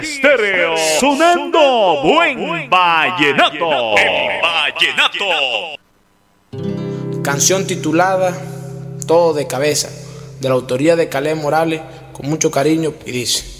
Estéreo, sonando buen vallenato. El vallenato. Canción titulada Todo de Cabeza, de la autoría de Caleb Morales, con mucho cariño, y dice: